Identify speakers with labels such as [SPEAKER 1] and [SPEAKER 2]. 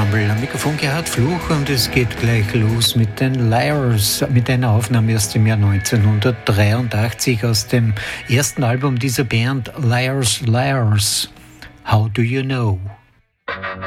[SPEAKER 1] Ensemble. Am Mikrofon Gerhard Fluch und es geht gleich los mit den Liars, mit einer Aufnahme aus dem Jahr 1983 aus dem ersten Album dieser Band, Liars, Liars. How do you know?